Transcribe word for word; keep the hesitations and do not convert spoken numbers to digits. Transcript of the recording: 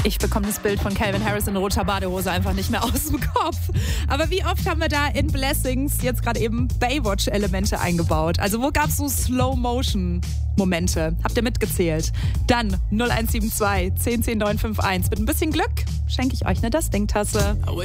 Ich bekomme das Bild von Calvin Harris in roter Badehose einfach nicht mehr aus dem Kopf. Aber wie oft haben wir da in Blessings jetzt gerade eben Baywatch-Elemente eingebaut? Also wo gab es so Slow-Motion-Momente? Habt ihr mitgezählt? Dann null eins sieben zwei, zehn zehn neun fünf eins. Mit ein bisschen Glück schenke ich euch eine Das-Ding-Tasse.